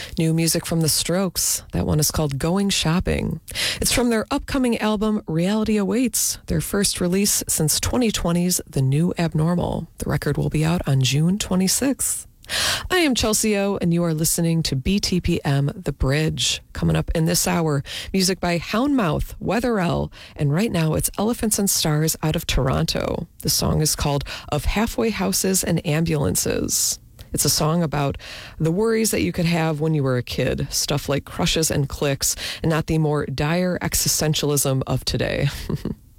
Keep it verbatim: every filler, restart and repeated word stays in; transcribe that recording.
New music from The Strokes. That one is called Going Shopping. It's from their upcoming album, Reality Awaits, their first release since twenty twenty's The New Abnormal. The record will be out on June twenty-sixth. I am Chelsea O, and you are listening to B T P M The Bridge. Coming up in this hour, music by Houndmouth, Weatherell, and right now it's Elephants and Stars out of Toronto. The song is called Of Halfway Houses and Ambulances. It's a song about the worries that you could have when you were a kid, stuff like crushes and cliques, and not the more dire existentialism of today.